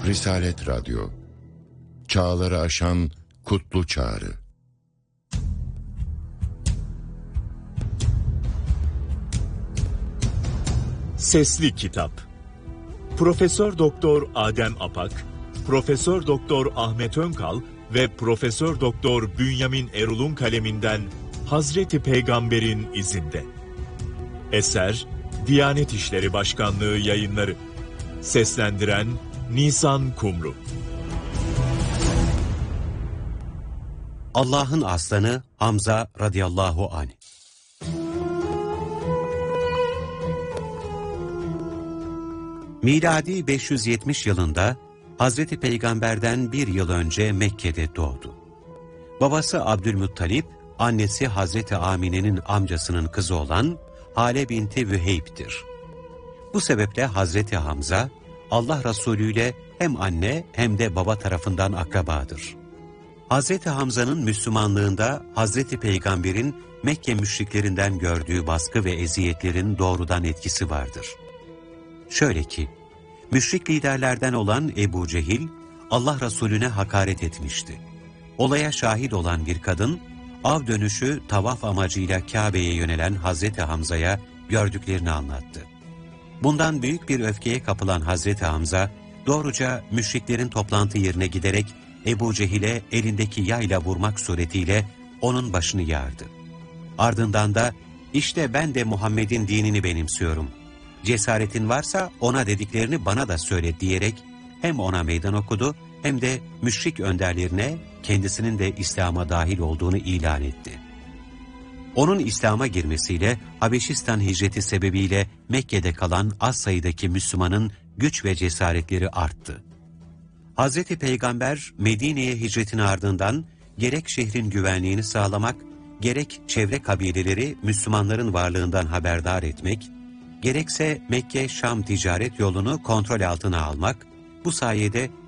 Risalet Radyo, çağları aşan kutlu çağrı. Sesli Kitap. Profesör Doktor Adem Apak, Profesör Doktor Ahmet Önkal ve Profesör Doktor Bünyamin Erul'un kaleminden Hazreti Peygamber'in izinde. Eser Diyanet İşleri Başkanlığı Yayınları. Seslendiren Nisan Kumru. Allah'ın aslanı Hamza radıyallahu anh. Miladi 570 yılında Hazreti Peygamber'den bir yıl önce Mekke'de doğdu. Babası Abdülmuttalip, annesi Hazreti Amine'nin amcasının kızı olan Hale binti Vüheyb'tir. Bu sebeple Hazreti Hamza, Allah Resulü ile hem anne hem de baba tarafından akrabadır. Hazreti Hamza'nın Müslümanlığında Hazreti Peygamber'in Mekke müşriklerinden gördüğü baskı ve eziyetlerin doğrudan etkisi vardır. Şöyle ki, müşrik liderlerden olan Ebu Cehil, Allah Resulüne hakaret etmişti. Olaya şahit olan bir kadın, av dönüşü tavaf amacıyla Kabe'ye yönelen Hazreti Hamza'ya gördüklerini anlattı. Bundan büyük bir öfkeye kapılan Hazreti Hamza, doğruca müşriklerin toplantı yerine giderek Ebu Cehil'e elindeki yayla vurmak suretiyle onun başını yardı. Ardından da, işte ben de Muhammed'in dinini benimsiyorum. Cesaretin varsa ona dediklerini bana da söyle diyerek hem ona meydan okudu hem de müşrik önderlerine kendisinin de İslam'a dahil olduğunu ilan etti. Onun İslam'a girmesiyle Habeşistan hicreti sebebiyle Mekke'de kalan az sayıdaki Müslümanın güç ve cesaretleri arttı. Hazreti Peygamber Medine'ye hicretin ardından gerek şehrin güvenliğini sağlamak, gerek çevre kabileleri Müslümanların varlığından haberdar etmek, gerekse Mekke-Şam ticaret yolunu kontrol altına almak, bu sayede